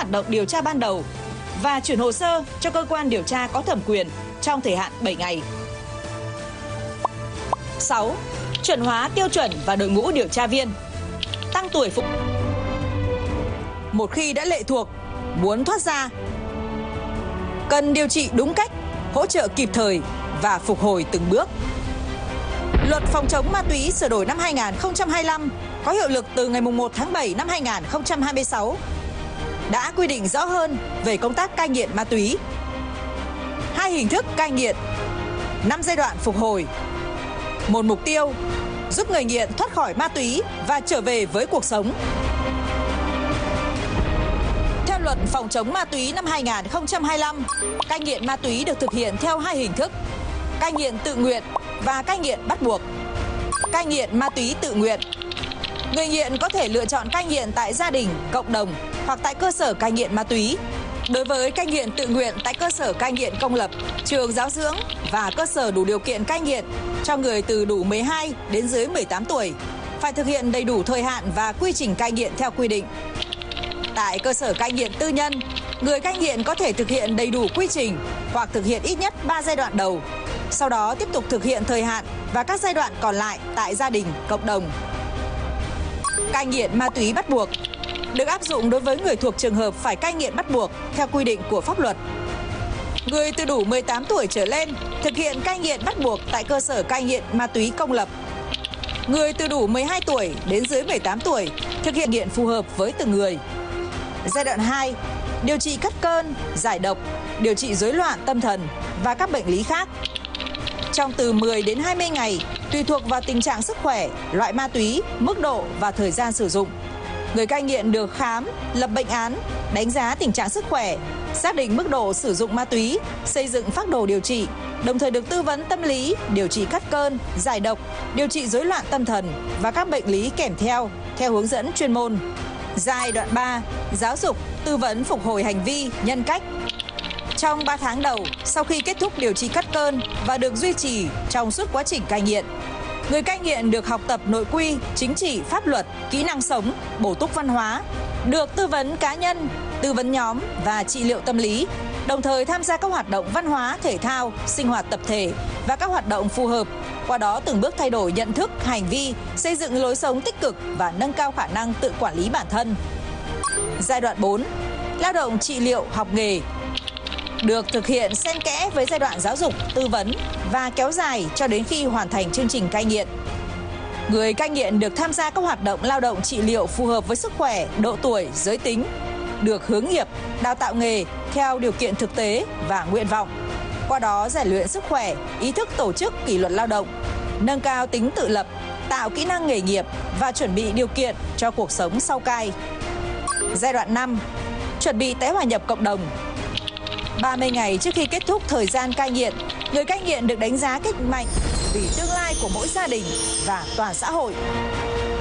hoạt động điều tra ban đầu và chuyển hồ sơ cho cơ quan điều tra có thẩm quyền trong thời hạn 7 ngày. 6. Chuẩn hóa tiêu chuẩn và đội ngũ điều tra viên. Tăng tuổi phục. Một khi đã lệ thuộc, muốn thoát ra, cần điều trị đúng cách, hỗ trợ kịp thời và phục hồi từng bước. Luật phòng chống ma túy sửa đổi năm 2025 có hiệu lực từ ngày 1 tháng 7 năm 2026 đã quy định rõ hơn về công tác cai nghiện ma túy. 2 hình thức cai nghiện, 5 giai đoạn phục hồi. Một mục tiêu, giúp người nghiện thoát khỏi ma túy và trở về với cuộc sống. Theo luật phòng chống ma túy năm 2025, cai nghiện ma túy được thực hiện theo 2 hình thức: cai nghiện tự nguyện và cai nghiện bắt buộc. Cai nghiện ma túy tự nguyện. Người nghiện có thể lựa chọn cai nghiện tại gia đình, cộng đồng hoặc tại cơ sở cai nghiện ma túy. Đối với cai nghiện tự nguyện tại cơ sở cai nghiện công lập, trường giáo dưỡng và cơ sở đủ điều kiện cai nghiện cho người từ đủ 12 đến dưới 18 tuổi, phải thực hiện đầy đủ thời hạn và quy trình cai nghiện theo quy định. Tại cơ sở cai nghiện tư nhân, người cai nghiện có thể thực hiện đầy đủ quy trình hoặc thực hiện ít nhất 3 giai đoạn đầu, sau đó tiếp tục thực hiện thời hạn và các giai đoạn còn lại tại gia đình, cộng đồng. Cai nghiện ma túy bắt buộc được áp dụng đối với người thuộc trường hợp phải cai nghiện bắt buộc theo quy định của pháp luật. Người từ đủ 18 tuổi trở lên thực hiện cai nghiện bắt buộc tại cơ sở cai nghiện ma túy công lập. Người từ đủ 12 tuổi đến dưới 18 tuổi thực hiện nghiện phù hợp với từng người. Giai đoạn 2, điều trị cắt cơn, giải độc, điều trị rối loạn tâm thần và các bệnh lý khác. Trong từ 10 đến 20 ngày, tùy thuộc vào tình trạng sức khỏe, loại ma túy, mức độ và thời gian sử dụng, người cai nghiện được khám, lập bệnh án, đánh giá tình trạng sức khỏe, xác định mức độ sử dụng ma túy, xây dựng phác đồ điều trị, đồng thời được tư vấn tâm lý, điều trị cắt cơn, giải độc, điều trị rối loạn tâm thần và các bệnh lý kèm theo hướng dẫn chuyên môn. Giai đoạn 3, giáo dục, tư vấn phục hồi hành vi, nhân cách. Trong 3 tháng đầu, sau khi kết thúc điều trị cắt cơn và được duy trì trong suốt quá trình cai nghiện, người cai nghiện được học tập nội quy, chính trị, pháp luật, kỹ năng sống, bổ túc văn hóa, được tư vấn cá nhân, tư vấn nhóm và trị liệu tâm lý, đồng thời tham gia các hoạt động văn hóa, thể thao, sinh hoạt tập thể và các hoạt động phù hợp, qua đó từng bước thay đổi nhận thức, hành vi, xây dựng lối sống tích cực và nâng cao khả năng tự quản lý bản thân. Giai đoạn 4, lao động trị liệu học nghề, được thực hiện xen kẽ với giai đoạn giáo dục, tư vấn và kéo dài cho đến khi hoàn thành chương trình cai nghiện. Người cai nghiện được tham gia các hoạt động lao động trị liệu phù hợp với sức khỏe, độ tuổi, giới tính, được hướng nghiệp, đào tạo nghề theo điều kiện thực tế và nguyện vọng. Qua đó rèn luyện sức khỏe, ý thức tổ chức kỷ luật lao động, nâng cao tính tự lập, tạo kỹ năng nghề nghiệp và chuẩn bị điều kiện cho cuộc sống sau cai. Giai đoạn 5, chuẩn bị tái hòa nhập cộng đồng. 30 ngày trước khi kết thúc thời gian cai nghiện, người cai nghiện được đánh giá kích mạnh vì tương lai của mỗi gia đình và toàn xã hội.